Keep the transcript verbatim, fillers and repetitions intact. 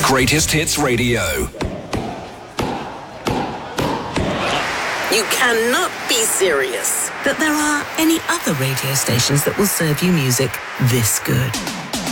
Greatest Hits Radio. You cannot be serious that there are any other radio stations that will serve you music this good.